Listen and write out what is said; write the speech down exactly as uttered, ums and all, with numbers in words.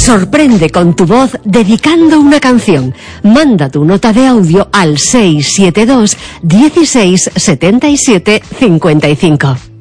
Sorprende con tu voz dedicando una canción. Manda tu nota de audio al seis siete dos, dieciséis, setenta y siete, cincuenta y cinco.